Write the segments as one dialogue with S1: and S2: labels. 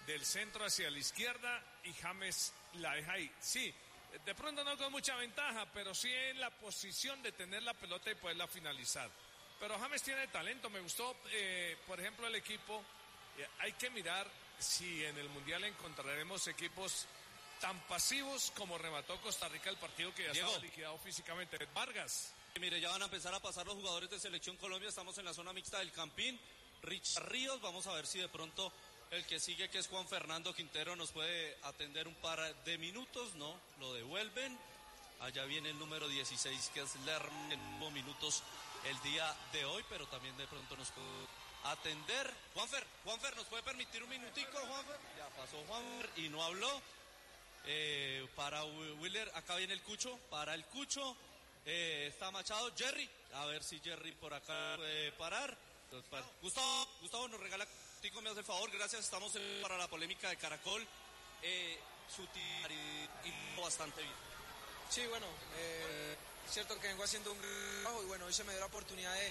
S1: del centro hacia la izquierda y James la deja ahí. Sí, de pronto no con mucha ventaja, pero sí en la posición de tener la pelota y poderla finalizar. Pero James tiene talento, me gustó, por ejemplo, el equipo. Hay que mirar si en el Mundial encontraremos equipos tan pasivos como remató Costa Rica el partido que ya estaba liquidado físicamente. Vargas.
S2: Mire, ya van a empezar a pasar los jugadores de Selección Colombia, estamos en la zona mixta del Campín. Richard Ríos, vamos a ver si de pronto el que sigue, que es Juan Fernando Quintero, nos puede atender un par de minutos. No, lo devuelven. Allá viene el número 16, que es Lerm, en minutos el día de hoy, pero también de pronto nos puede atender. Juanfer, ¿nos puede permitir un minutico, Juanfer? Ya pasó Juanfer y no habló. Para Willer, acá viene el Cucho, para el Cucho. Está Machado, Jerry, a ver si Jerry por acá puede parar. Gustavo nos regala, Tico, me hace el favor, gracias, estamos para la polémica de Caracol. Su y bastante bien.
S3: Sí, bueno, es cierto que vengo haciendo un trabajo y bueno, hoy se me dio la oportunidad de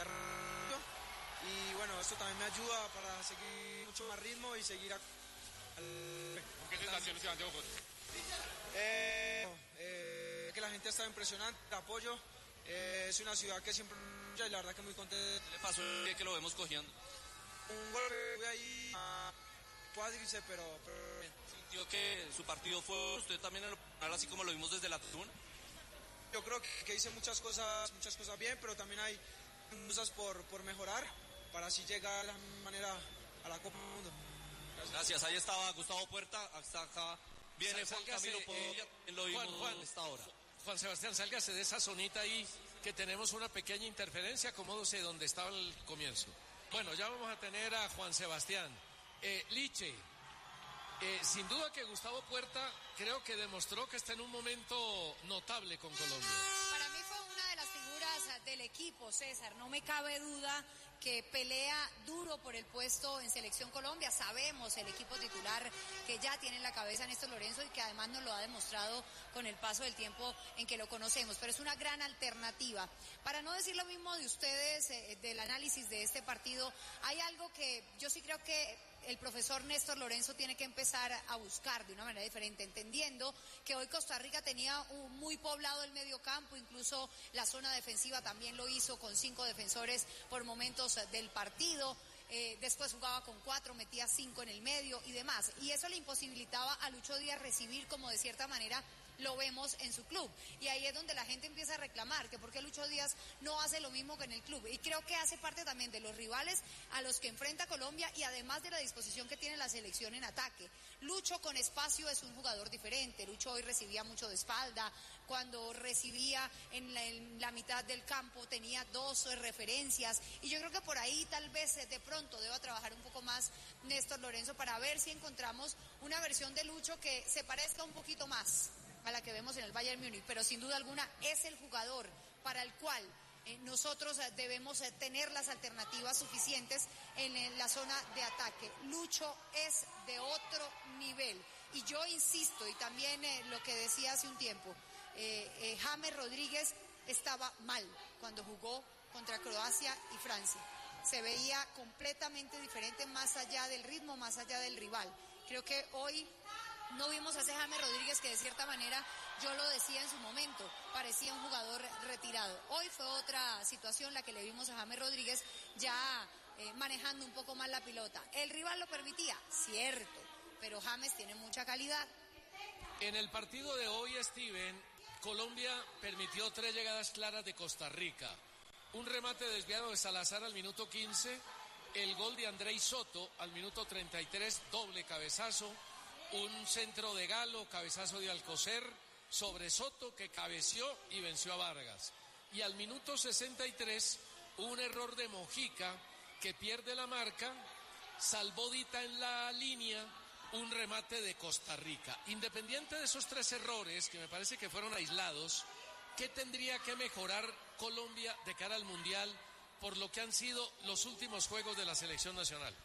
S3: y bueno, esto también me ayuda para seguir mucho más ritmo y seguir
S4: ¿Con qué sensaciones se van de Bogotá?
S3: Que la gente está impresionante, el apoyo, es una ciudad que siempre, y la verdad que muy contento.
S2: ¿Qué le pasó que lo vemos cogiendo?
S3: Un golpe ahí a cuádriceps, pero
S2: ¿Sintió que su partido fue usted también así como lo vimos desde la tribuna?
S3: Yo creo que hice muchas cosas bien, pero también hay cosas por mejorar para así llegar de la manera a la Copa del Mundo.
S2: Gracias, ahí estaba Gustavo Puerta, hasta acá viene Juan Camilo Podilla, lo vimos Juan, esta hora.
S5: Juan Sebastián, sálgase de esa zonita ahí, que tenemos una pequeña interferencia, acomódese donde estaba el comienzo. Bueno, ya vamos a tener a Juan Sebastián. Liche, sin duda que Gustavo Puerta creo que demostró que está en un momento notable con Colombia.
S6: Para mí fue una de las figuras del equipo, César, no me cabe duda que pelea duro por el puesto en Selección Colombia. Sabemos el equipo titular que ya tiene en la cabeza Néstor Lorenzo y que además nos lo ha demostrado con el paso del tiempo en que lo conocemos, pero es una gran alternativa. Para no decir lo mismo de ustedes, del análisis de este partido, hay algo que yo sí creo que el profesor Néstor Lorenzo tiene que empezar a buscar de una manera diferente, entendiendo que hoy Costa Rica tenía muy poblado el medio campo, incluso la zona defensiva también lo hizo con 5 defensores por momentos del partido. Después jugaba con 4, metía 5 en el medio y demás, y eso le imposibilitaba a Lucho Díaz recibir como de cierta manera lo vemos en su club, y ahí es donde la gente empieza a reclamar que por qué Lucho Díaz no hace lo mismo que en el club, y creo que hace parte también de los rivales a los que enfrenta Colombia y además de la disposición que tiene la selección en ataque. Lucho con espacio es un jugador diferente. Lucho hoy recibía mucho de espalda, cuando recibía en la mitad del campo tenía 2 referencias, y yo creo que por ahí tal vez de pronto deba trabajar un poco más Néstor Lorenzo para ver si encontramos una versión de Lucho que se parezca un poquito más a la que vemos en el Bayern Múnich, pero sin duda alguna es el jugador para el cual nosotros debemos tener las alternativas suficientes en la zona de ataque. Lucho es de otro nivel, y yo insisto, y también lo que decía hace un tiempo, James Rodríguez estaba mal cuando jugó contra Croacia y Francia. Se veía completamente diferente, más allá del ritmo, más allá del rival. Creo que hoy no vimos a ese James Rodríguez que de cierta manera, yo lo decía en su momento, parecía un jugador retirado. Hoy fue otra situación la que le vimos a James Rodríguez ya manejando un poco más la pelota. ¿El rival lo permitía? Cierto, pero James tiene mucha calidad.
S5: En el partido de hoy, Steven, Colombia permitió 3 llegadas claras de Costa Rica. Un remate desviado de Salazar al minuto 15, el gol de Andrei Soto al minuto 33, doble cabezazo, un centro de Galo, cabezazo de Alcocer sobre Soto, que cabeció y venció a Vargas. Y al minuto 63, un error de Mojica que pierde la marca, salvó Dita en la línea, un remate de Costa Rica. Independiente de esos 3 errores, que me parece que fueron aislados, ¿qué tendría que mejorar Colombia de cara al Mundial por lo que han sido los últimos juegos de la selección nacional?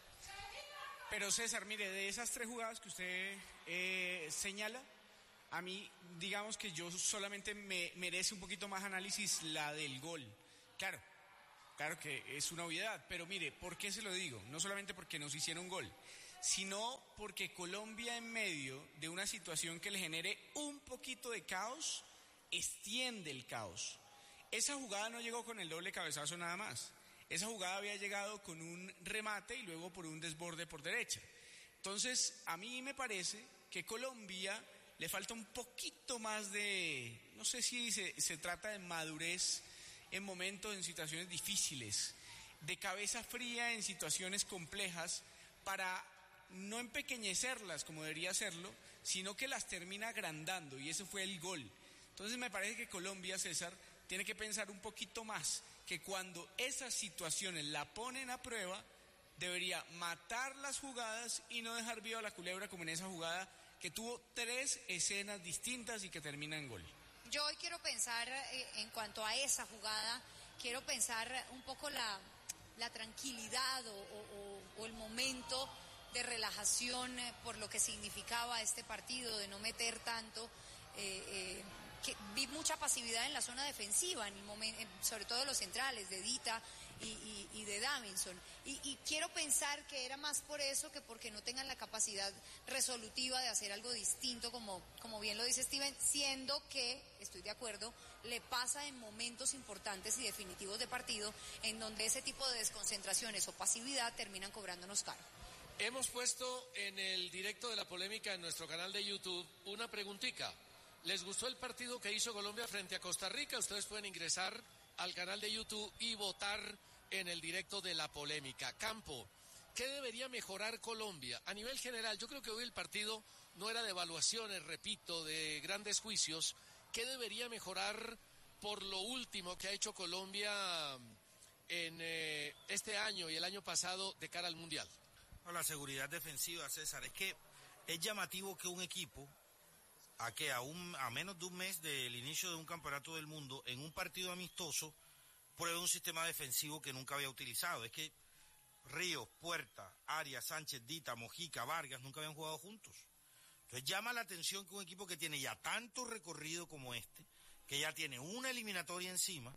S7: Pero César, mire, de esas 3 jugadas que usted señala, a mí, digamos que yo solamente me merece un poquito más análisis la del gol. Claro que es una obviedad, pero mire, ¿por qué se lo digo? No solamente porque nos hicieron gol, sino porque Colombia, en medio de una situación que le genere un poquito de caos, extiende el caos. Esa jugada no llegó con el doble cabezazo nada más. Esa jugada había llegado con un remate y luego por un desborde por derecha. Entonces, a mí me parece que Colombia le falta un poquito más de, no sé si se trata de madurez en momentos, en situaciones difíciles, de cabeza fría en situaciones complejas, para no empequeñecerlas como debería hacerlo, sino que las termina agrandando, y ese fue el gol. Entonces me parece que Colombia, César, tiene que pensar un poquito más, que cuando esas situaciones la ponen a prueba, debería matar las jugadas y no dejar viva la culebra, como en esa jugada que tuvo 3 escenas distintas y que termina en gol.
S6: Yo hoy quiero pensar, en cuanto a esa jugada, quiero pensar un poco la tranquilidad o el momento de relajación por lo que significaba este partido, de no meter tanto. Que vi mucha pasividad en la zona defensiva, en el momento, sobre todo de los centrales, de Dita y de Davinson. Y quiero pensar que era más por eso que porque no tengan la capacidad resolutiva de hacer algo distinto, como bien lo dice Steven, siendo que, estoy de acuerdo, le pasa en momentos importantes y definitivos de partido, en donde ese tipo de desconcentraciones o pasividad terminan cobrándonos caro.
S5: Hemos puesto en el directo de la polémica en nuestro canal de YouTube una preguntita. ¿Les gustó el partido que hizo Colombia frente a Costa Rica? Ustedes pueden ingresar al canal de YouTube y votar en el directo de la polémica. Campo, ¿qué debería mejorar Colombia? A nivel general, yo creo que hoy el partido no era de evaluaciones, repito, de grandes juicios. ¿Qué debería mejorar por lo último que ha hecho Colombia en este año y el año pasado de cara al Mundial?
S8: La seguridad defensiva, César, es que es llamativo que un equipo, a menos de un mes del inicio de un campeonato del mundo, en un partido amistoso, pruebe un sistema defensivo que nunca había utilizado. Es que Ríos, Puerta, Arias, Sánchez, Dita, Mojica, Vargas nunca habían jugado juntos. Entonces llama la atención que un equipo que tiene ya tanto recorrido como este, que ya tiene una eliminatoria encima,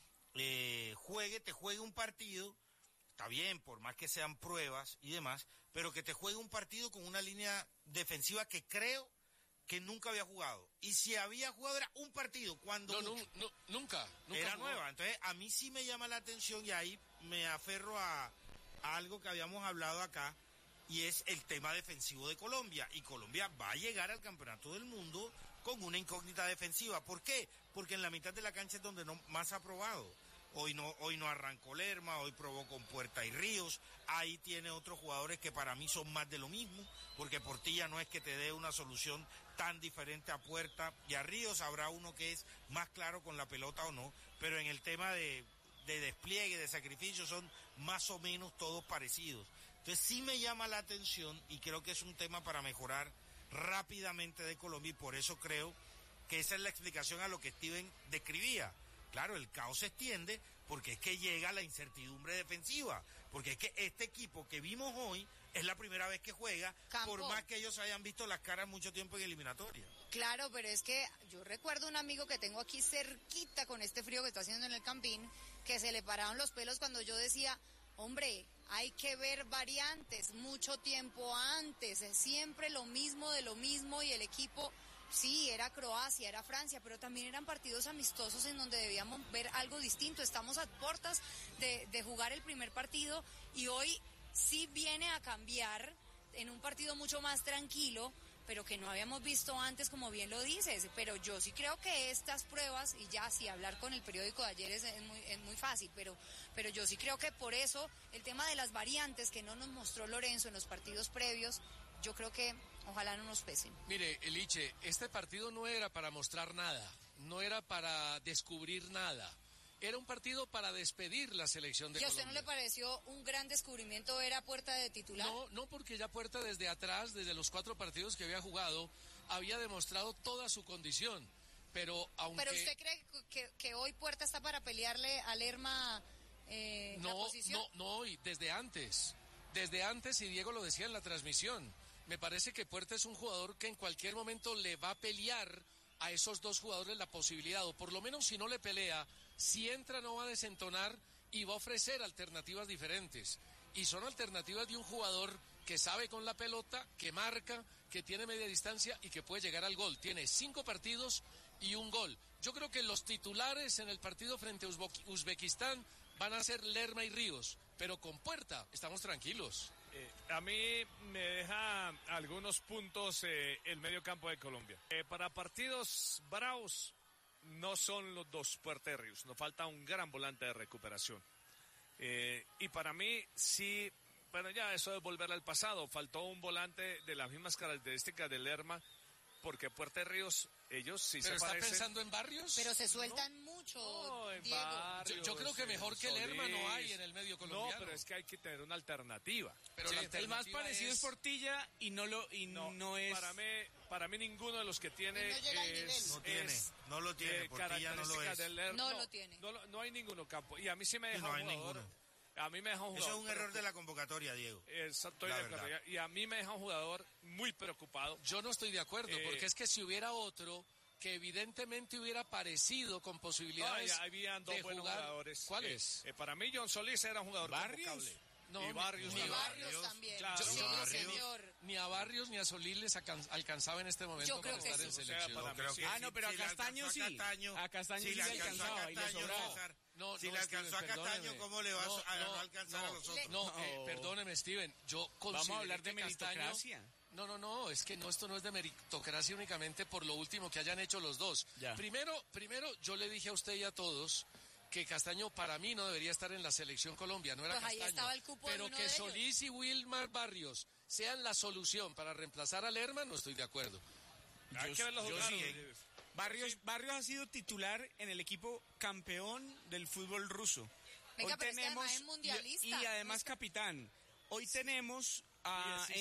S8: te juegue un partido, está bien, por más que sean pruebas y demás, pero que te juegue un partido con una línea defensiva que creo que nunca había jugado. Y si había jugado era un partido, cuando...
S5: Nunca
S8: era
S5: jugó.
S8: nueva. Entonces a mí sí me llama la atención, y ahí me aferro a algo que habíamos hablado acá, y es el tema defensivo de Colombia. Y Colombia va a llegar al Campeonato del Mundo con una incógnita defensiva. ¿Por qué? Porque en la mitad de la cancha es donde más ha probado. Hoy no arrancó Lerma, hoy probó con Puerta y Ríos. Ahí tiene otros jugadores que para mí son más de lo mismo, porque Portilla no es que te dé una solución tan diferente a Puerta y a Ríos. Habrá uno que es más claro con la pelota o no, pero en el tema de despliegue, de sacrificio, son más o menos todos parecidos. Entonces sí me llama la atención, y creo que es un tema para mejorar rápidamente de Colombia, y por eso creo que esa es la explicación a lo que Steven describía. Claro, el caos se extiende porque es que llega la incertidumbre defensiva, porque es que este equipo que vimos hoy es la primera vez que juega,
S6: Campo.
S8: por más que ellos hayan visto las caras mucho tiempo en eliminatoria.
S6: Claro, pero es que yo recuerdo un amigo que tengo aquí cerquita con este frío que está haciendo en el Campín, que se le pararon los pelos cuando yo decía, hombre, hay que ver variantes mucho tiempo antes, es siempre lo mismo de lo mismo, y el equipo... Sí, era Croacia, era Francia, pero también eran partidos amistosos en donde debíamos ver algo distinto. Estamos a puertas de jugar el primer partido, y hoy sí viene a cambiar en un partido mucho más tranquilo, pero que no habíamos visto antes, como bien lo dices. Pero yo sí creo que estas pruebas, y ya sí, hablar con el periódico de ayer es muy fácil, pero yo sí creo que por eso el tema de las variantes que no nos mostró Lorenzo en los partidos previos, yo creo que ojalá no nos pesen.
S5: Mire, Eliche, este partido no era para mostrar nada, no era para descubrir nada. Era un partido para despedir la selección de Colombia.
S6: ¿Y a usted no le pareció un gran descubrimiento ver a Puerta de titular?
S5: No, porque ya Puerta desde atrás, desde los 4 partidos que había jugado, había demostrado toda su condición. Pero
S6: ¿usted cree que hoy Puerta está para pelearle a Lerma la posición?
S5: No, y desde antes, y Diego lo decía en la transmisión, me parece que Puerta es un jugador que en cualquier momento le va a pelear a esos dos jugadores la posibilidad, o por lo menos si no le pelea, si entra no va a desentonar y va a ofrecer alternativas diferentes. Y son alternativas de un jugador que sabe con la pelota, que marca, que tiene media distancia y que puede llegar al gol. Tiene 5 partidos y 1 gol. Yo creo que los titulares en el partido frente a Uzbekistán van a ser Lerma y Ríos, pero con Puerta estamos tranquilos.
S1: A mí me deja algunos puntos el medio campo de Colombia. Para partidos bravos no son los dos Puerta y Ríos, nos falta un gran volante de recuperación. Y para mí sí, bueno, ya eso es volver al pasado, faltó un volante de las mismas características de Lerma, porque Puerta y Ríos, ellos sí se parecen.
S5: ¿Pero está pensando en Barrios?
S6: Pero se sueltan mucho, Diego.
S1: Barrios,
S5: yo creo que mejor que Lerma no hay en el medio colombiano.
S1: No, pero es que hay que tener una alternativa.
S5: Pero
S1: Sí,
S5: la
S7: El
S5: alternativa
S7: más parecido es Portilla y no es...
S1: Para mí ninguno de los que tiene
S6: Y no llega al nivel.
S8: No lo tiene, Portilla no lo es.
S6: No lo tiene.
S1: No hay ninguno campo. Y a mí sí me deja
S8: no
S1: un
S8: hay
S1: jugador.
S8: ninguno.
S1: A mí me deja un
S8: Eso
S1: jugador.
S8: es un error de la convocatoria, Diego.
S1: Estoy
S8: La
S1: de acuerdo.
S8: verdad.
S1: Y a mí me deja un jugador muy preocupado.
S5: Yo no estoy de acuerdo, porque es que si hubiera otro que evidentemente hubiera aparecido con posibilidades
S1: Habían dos
S5: de
S1: buenos
S5: jugar.
S1: jugadores.
S5: ¿Cuáles?
S1: Para mí John Solís era un jugador
S7: ¿Barrios?
S1: convocable.
S5: No,
S1: y Barrios
S6: Ni
S1: también.
S6: Barrios también.
S1: Claro.
S6: Sí,
S1: Yo creo
S8: que
S6: señor.
S5: Ni a Barrios ni a Solís les alcanzaba en este momento
S6: Yo creo
S5: para
S6: que
S5: estar
S6: sí.
S5: en
S1: O sea,
S5: selección.
S1: para mí
S8: Creo
S1: sí.
S8: que
S7: no, pero a
S8: le
S7: Castaño
S8: alcanzó
S7: sí.
S8: Castaño,
S7: A Castaño
S8: si
S7: sí
S8: le
S7: le
S8: alcanzó a
S7: alcanzaba y le
S8: Castaño,
S7: sobraba.
S8: César.
S5: No,
S8: Si
S5: no,
S8: le alcanzó a
S5: Steven,
S8: Castaño,
S5: perdóneme.
S8: ¿cómo le va a alcanzar a los otros?
S5: No, perdóneme, Steven. Yo
S7: Vamos a hablar
S5: consideré
S7: de
S5: que Castaño-
S7: meritocracia.
S5: No, es que esto no es de meritocracia únicamente por lo último que hayan hecho los dos.
S7: Ya.
S5: Primero, yo le dije a usted y a todos que Castaño para mí no debería estar en la selección Colombia, no era
S6: Pues ahí
S5: Castaño.
S6: estaba el cupo de
S5: pero
S6: uno
S5: que
S6: de ellos.
S5: Solís y Wilmar Barrios sean la solución para reemplazar a Lerma, no estoy de acuerdo.
S1: Hay que verlos
S8: yo
S1: jugar.
S8: sí,
S7: Barrios ha sido titular en el equipo campeón del fútbol ruso.
S6: Venga, pero es que además es mundialista.
S7: y además capitán. Hoy tenemos
S1: 17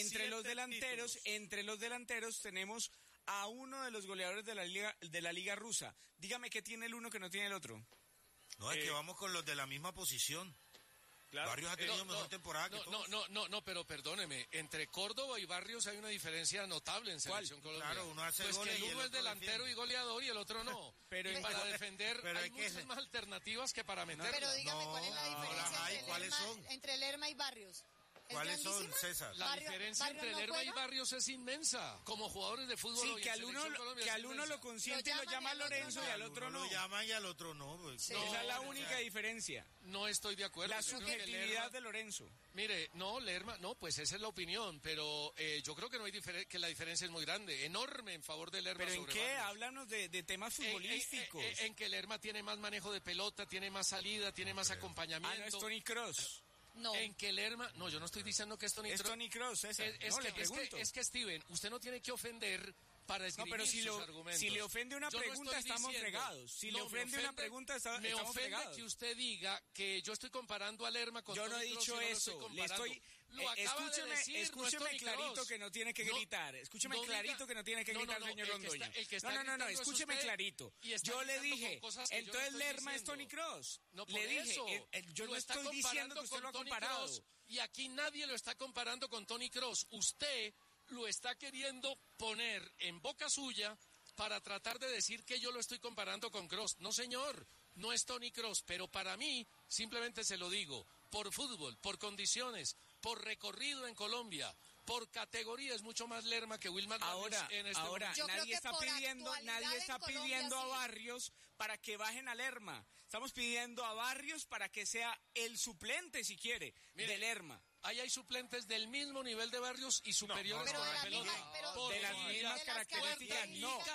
S7: entre los delanteros tenemos a uno de los goleadores de la liga rusa. Dígame qué tiene el uno que no tiene el otro.
S8: No, es que vamos con los de la misma posición.
S1: Claro.
S8: Barrios ha tenido mejor temporada que todos.
S5: No, pero perdóneme, entre Córdoba y Barrios hay una diferencia notable en selección Colombia.
S8: Claro, uno hace
S5: pues
S8: goles
S5: que
S8: y
S5: el
S8: el
S5: uno es
S8: otro
S5: delantero
S8: defiende.
S5: y goleador y el otro no.
S7: Pero
S5: y para defender
S8: pero
S5: hay
S8: hay que-
S5: muchas más alternativas que para meterla.
S6: Pero dígame, ¿cuál es la
S8: No,
S6: diferencia
S8: las hay,
S6: entre,
S8: ¿cuáles
S6: Lerma,
S8: son?
S6: entre Lerma y Barrios? ¿Es
S8: ¿Cuáles son,
S6: grandísima?
S8: César?
S5: La
S6: Barrio-
S5: diferencia
S6: Barrio
S5: entre
S6: no
S5: Lerma y
S6: juega.
S5: Barrios es inmensa. Como jugadores de fútbol
S7: Sí,
S5: hoy
S7: que
S5: en
S7: al uno,
S5: selección Colombia
S7: que
S5: es
S7: al uno
S5: inmensa.
S7: lo consiente y lo llama
S6: al otro
S7: Lorenzo
S6: no.
S7: y al otro
S8: Uno
S7: no.
S8: lo llama y al otro no. Pues.
S6: Sí.
S7: Esa es la
S6: No,
S7: única diferencia.
S5: No estoy de acuerdo.
S7: La
S5: Yo creo que
S7: subjetividad
S5: Lerma-
S7: de Lorenzo.
S5: Mire, Lerma, pues esa es la opinión, pero yo creo que no hay que la diferencia es muy grande, enorme en favor de Lerma.
S7: ¿Pero en
S5: sobre
S7: qué?
S5: Barrios.
S7: Háblanos de temas futbolísticos.
S5: En que Lerma tiene más manejo de pelota, tiene más salida, tiene más acompañamiento.
S7: No es Toni Kroos.
S6: No.
S5: En que Lerma, no, yo no estoy diciendo que es Toni
S7: Es
S5: Kroos.
S7: Toni Kroos, César.
S5: Es
S7: No,
S5: que,
S7: le pregunto.
S5: es que Steven, usted no tiene que ofender para
S7: No,
S5: esgrimir
S7: pero si
S5: sus argumentos.
S7: le ofende una
S5: Yo no
S7: pregunta,
S5: estoy
S7: estamos
S5: diciendo-
S7: fregados. Si le
S5: No, me
S7: ofende una pregunta,
S5: me
S7: estamos
S5: ofende
S7: fregados.
S5: que usted diga que yo estoy comparando a Lerma con
S7: Yo no
S5: Toni
S7: he
S5: Kroos
S7: dicho
S5: y no lo
S7: eso.
S5: estoy
S7: Le
S5: comparando.
S7: estoy.
S5: Lo acaba de
S7: Escúcheme,
S5: decir, no es
S7: escúcheme
S5: Toni
S7: clarito
S5: Kroos.
S7: que no tiene que
S5: No,
S7: gritar. Escúcheme
S5: no
S7: clarito
S5: diga-
S7: que no tiene que
S5: no,
S7: gritar,
S5: no,
S7: señor
S5: el que
S7: Londoño.
S5: está- el que está
S7: No,
S5: gritando es
S7: escúcheme
S5: usted
S7: clarito.
S5: y está
S7: Yo le
S5: gritando
S7: dije,
S5: con cosas que yo no
S7: entonces
S5: estoy
S7: Lerma es
S5: diciendo.
S7: Toni Kroos.
S5: No, por
S7: Le dije,
S5: eso.
S7: yo
S5: Lo
S7: no
S5: está
S7: estoy diciendo
S5: comparando
S7: que usted lo ha
S5: con Toni
S7: comparado.
S5: Kroos, y aquí nadie lo está comparando con Toni Kroos. Usted lo está queriendo poner en boca suya para tratar de decir que yo lo estoy comparando con Kroos. No, señor, no es Toni Kroos, pero para mí, simplemente se lo digo, por fútbol, por condiciones, por recorrido en Colombia, por categoría, es mucho más Lerma que Wilmar Barrios en este momento.
S6: Yo creo
S7: nadie
S6: que
S7: está
S6: por
S7: pidiendo,
S6: actualidad
S7: nadie
S6: en
S7: está
S6: Colombia
S7: pidiendo a
S6: sí.
S7: Barrios para que bajen a Lerma. Estamos pidiendo a Barrios para que sea el suplente, si quiere,
S5: Mire,
S7: de Lerma.
S5: Ahí hay suplentes del mismo nivel de Barrios y superiores
S6: Pero
S5: con
S6: de
S5: la
S6: la
S5: pelota.
S6: misma- pero
S5: Por
S7: de las
S5: favor.
S7: mismas
S6: de las
S7: características,
S5: Y
S7: no.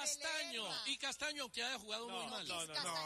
S5: Castaño, aunque haya jugado muy mal.
S8: no,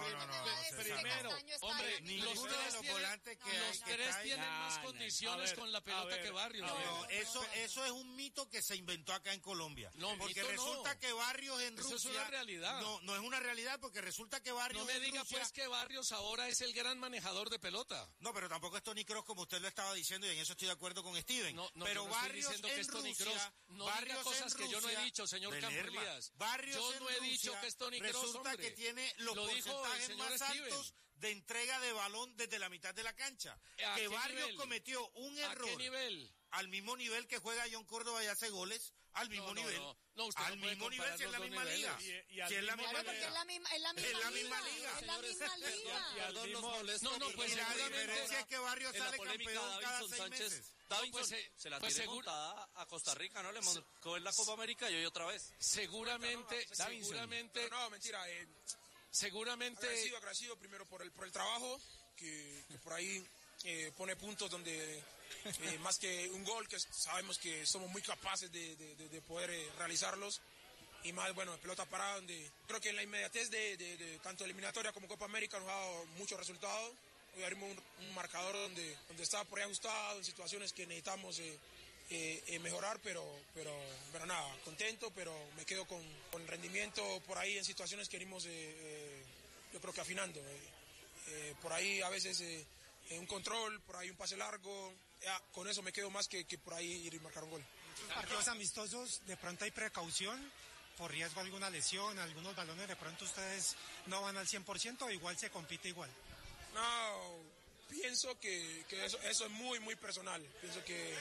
S1: Primero,
S5: hombre,
S8: Ninguno
S5: los
S8: de
S5: tres
S8: los
S5: tienen,
S8: volantes que
S5: los
S8: hay-
S5: tres
S8: que
S5: tienen
S7: hay-
S5: más
S7: No, no,
S5: condiciones
S1: a ver,
S5: con la pelota que Barrios.
S8: No, eso es un mito que se inventó acá en Colombia.
S5: No,
S8: porque
S5: mito
S8: resulta
S5: no.
S8: que Barrios en
S5: Eso
S8: Rusia...
S5: es una realidad.
S8: No es una realidad porque resulta que Barrios
S5: No me
S8: en
S5: diga
S8: Rusia...
S5: pues que Barrios ahora es el gran manejador de pelota.
S8: No, pero tampoco es Toni Kroos como usted lo estaba diciendo y en eso estoy de acuerdo con Steven.
S5: No,
S8: pero
S5: yo no estoy
S8: Barrios
S5: diciendo que
S8: en
S5: es Toni
S8: Rusia,
S5: Kroos. No diga
S8: Barrios
S5: cosas
S8: en
S5: que yo no he
S8: Rusia,
S5: dicho, señor
S8: de
S5: Campo
S8: Lerma.
S5: Elías.
S8: Barrios
S5: Yo
S8: en
S5: no he dicho
S8: Rusia,
S5: que es Toni Kroos,
S8: resulta
S5: hombre.
S8: que tiene los
S5: Lo dijo el
S8: porcentajes
S5: señor
S8: más
S5: Steven.
S8: altos de entrega de balón desde la mitad de la cancha.
S5: ¿A
S8: Que
S5: qué
S8: Barrios
S5: nivel?
S8: cometió un
S5: ¿A
S8: error.
S5: qué nivel?
S8: Al mismo nivel que juega John Córdoba y hace goles, al mismo nivel.
S5: No, usted
S8: al
S5: no puede
S8: mismo nivel,
S5: comparar
S8: si es la
S5: los dos
S8: misma liga.
S5: niveles.
S1: Y al
S8: Si es la
S1: mismo
S8: misma
S6: Claro, porque
S8: liga.
S6: es la misma
S8: Es la misma liga.
S6: Es la misma liga.
S2: Perdón, los molesto.
S5: No, pues
S8: Y la
S5: seguramente-
S8: diferencia es que Barrios
S2: en la
S8: sale
S2: polémica
S8: campeón
S2: de
S8: cada
S2: Davinson
S8: 6
S2: Sánchez,
S8: meses.
S2: Davinson, se la tiene montada a Costa Rica, ¿no? Le montó en la Copa América y hoy otra vez.
S5: Seguramente.
S9: No, mentira.
S5: Seguramente.
S9: Agradecido primero por el trabajo, que por ahí pone puntos donde más que un gol, que sabemos que somos muy capaces de poder realizarlos. Y más, bueno, pelota parada, donde creo que en la inmediatez de tanto eliminatoria como Copa América nos ha dado muchos resultados. Hoy abrimos un marcador donde está por ahí ajustado, en situaciones que necesitamos mejorar, pero nada, contento, pero me quedo con el rendimiento por ahí en situaciones que venimos, yo creo que afinando. Por ahí a veces un control, por ahí un pase largo, con eso me quedo más que por ahí ir y marcar un gol.
S10: En partidos amistosos de pronto hay precaución por riesgo de alguna lesión, algunos balones de pronto ustedes no van al 100% o igual se compite igual.
S9: No, pienso que eso es muy, muy personal. Pienso que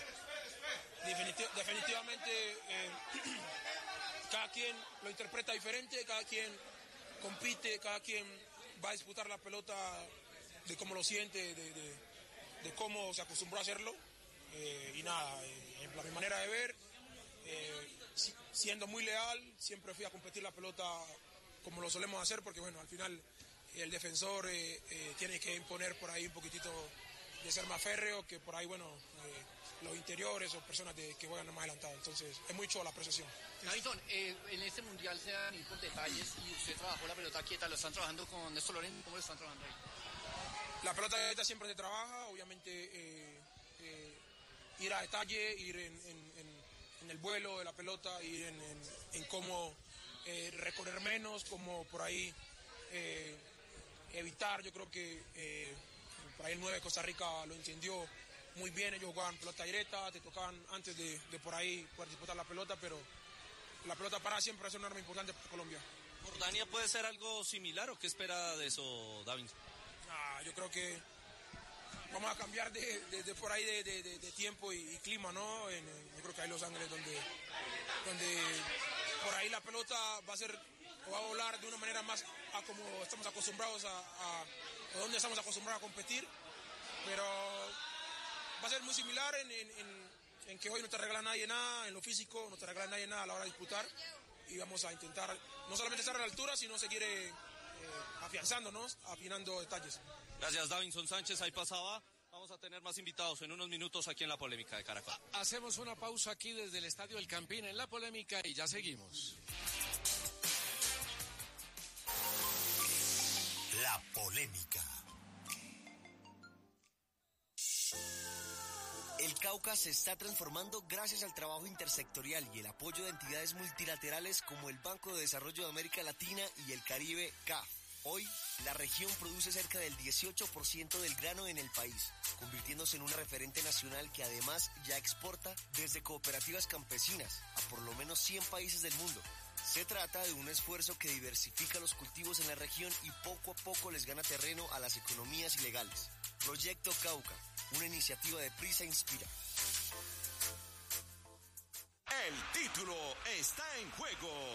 S9: definitivamente cada quien lo interpreta diferente, cada quien compite, cada quien va a disputar la pelota de cómo lo siente, de cómo se acostumbró a hacerlo. Y nada, mi manera de ver, siendo muy leal, siempre fui a competir la pelota como lo solemos hacer, porque bueno, al final el defensor tiene que imponer por ahí un poquitito de ser más férreo, que por ahí, bueno, los interiores o personas que juegan más adelantados. Entonces, es mucho la apreciación.
S11: Davinson, en este mundial se dan por detalles y usted trabajó la pelota quieta, ¿lo están trabajando con Néstor Loren? ¿Cómo lo están trabajando ahí?
S9: La pelota quieta siempre se trabaja, obviamente ir a detalle, ir en el vuelo de la pelota, ir en cómo recorrer menos, cómo por ahí evitar. Yo creo que por ahí el 9 de Costa Rica lo entendió muy bien. Ellos jugaban pelota directa, te tocaban antes de por ahí poder disputar la pelota, pero la pelota parada siempre es un arma importante para Colombia.
S2: ¿Jordania puede ser algo similar o qué espera de eso, Davinson?
S9: Yo creo que vamos a cambiar de por ahí de tiempo y clima, ¿no? Yo creo que hay Los Ángeles donde por ahí la pelota va a volar de una manera más a como estamos acostumbrados a donde estamos acostumbrados a competir, pero va a ser muy similar en que hoy no te regala nadie nada, en lo físico no te regala nadie nada a la hora de disputar, y vamos a intentar no solamente estar a la altura, sino seguir afianzándonos, afinando detalles.
S2: Gracias, Davinson Sánchez, ahí pasaba. Vamos a tener más invitados en unos minutos aquí en La Polémica de Caracol.
S5: Hacemos una pausa aquí desde el Estadio El Campín en La Polémica y ya seguimos.
S12: La Polémica. El Cauca se está transformando gracias al trabajo intersectorial y el apoyo de entidades multilaterales como el Banco de Desarrollo de América Latina y el Caribe, CAF. Hoy, la región produce cerca del 18% del grano en el país, convirtiéndose en un referente nacional que además ya exporta desde cooperativas campesinas a por lo menos 100 países del mundo. Se trata de un esfuerzo que diversifica los cultivos en la región y poco a poco les gana terreno a las economías ilegales. Proyecto Cauca, una iniciativa de Prisa Inspira.
S13: El título está en juego.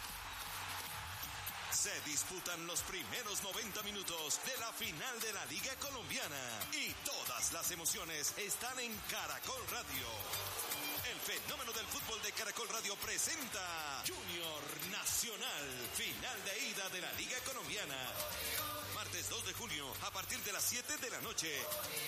S13: Se disputan los primeros 90 minutos de la final de la Liga Colombiana y todas las emociones están en Caracol Radio. El fenómeno del fútbol de Caracol Radio presenta Junior Nacional, final de ida de la Liga Colombiana. Martes 2 de junio a partir de las 7 de la noche.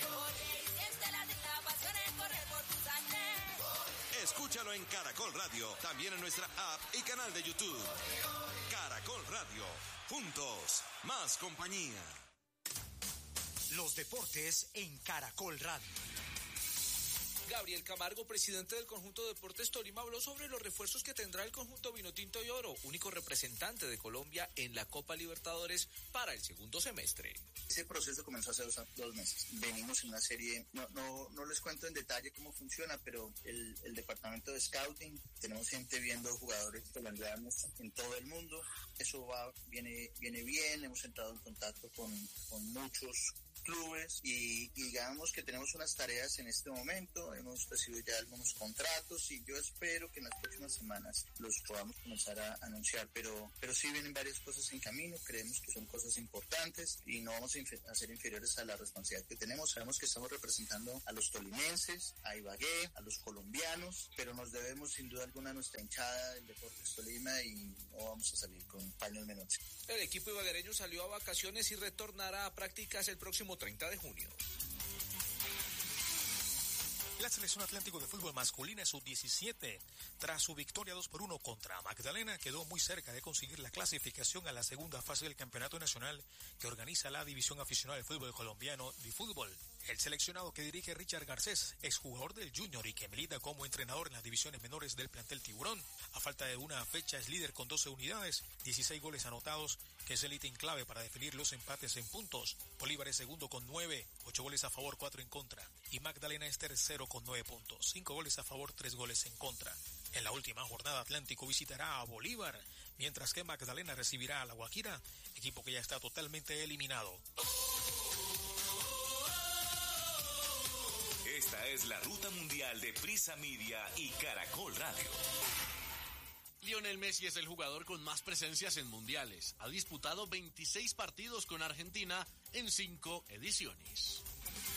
S13: Escúchalo en Caracol Radio, también en nuestra app y canal de YouTube. Caracol Radio, juntos, más compañía.
S12: Los deportes en Caracol Radio.
S14: Gabriel Camargo, presidente del conjunto Deportes Tolima, habló sobre los refuerzos que tendrá el conjunto Vinotinto y Oro, único representante de Colombia en la Copa Libertadores para el segundo semestre.
S15: Ese proceso comenzó hace 2 meses. Venimos en una serie, no les cuento en detalle cómo funciona, pero el departamento de scouting, tenemos gente viendo jugadores colombianos en todo el mundo. Eso viene bien, hemos entrado en contacto con muchos clubes y digamos que tenemos unas tareas en este momento, hemos recibido ya algunos contratos y yo espero que en las próximas semanas los podamos comenzar a anunciar, pero sí vienen varias cosas en camino, creemos que son cosas importantes y no vamos a ser inferiores a la responsabilidad que tenemos. Sabemos que estamos representando a los tolimenses, a Ibagué, a los colombianos, pero nos debemos sin duda alguna a nuestra hinchada del Deportes Tolima y no vamos a salir con paños menores.
S14: El equipo ibaguereño salió a vacaciones y retornará a prácticas el próximo 30 de junio.
S16: La selección Atlántico de fútbol masculina sub-17, tras su victoria 2-1 contra Magdalena, quedó muy cerca de conseguir la clasificación a la segunda fase del campeonato nacional que organiza la División Aficionada del Fútbol Colombiano de Fútbol. El seleccionado que dirige Richard Garcés, exjugador del Junior y que milita como entrenador en las divisiones menores del plantel Tiburón, a falta de una fecha es líder con 12 unidades, 16 goles anotados, que es el ítem clave para definir los empates en puntos. Bolívar es segundo con 9, 8 goles a favor, 4 en contra. Y Magdalena es tercero con 9 puntos, 5 goles a favor, 3 goles en contra. En la última jornada Atlántico visitará a Bolívar, mientras que Magdalena recibirá a La Guajira, equipo que ya está totalmente eliminado.
S13: Esta es la ruta mundial de Prisa Media y Caracol Radio.
S17: Lionel Messi es el jugador con más presencias en mundiales. Ha disputado 26 partidos con Argentina en 5 ediciones.